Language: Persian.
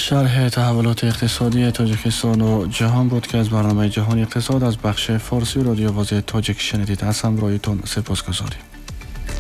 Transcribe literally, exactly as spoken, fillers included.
شرح تحولات اقتصادی تاجیکستان و جهان بود که از برنامه جهان اقتصاد از بخش فارسی رادیو آواز تاجیک شنیدید. از همراهیتون سپاسگزاریم.